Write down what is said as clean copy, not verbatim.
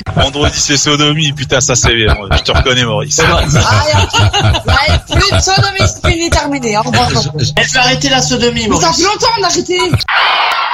Vendredi c'est sodomie, putain ça c'est bien. Je te reconnais Maurice. Ouais, plus de sodomie, c'est fini, terminé. Au revoir. Elle veut arrêter la sodomie, Mais ça Maurice. fait longtemps on a arrêté.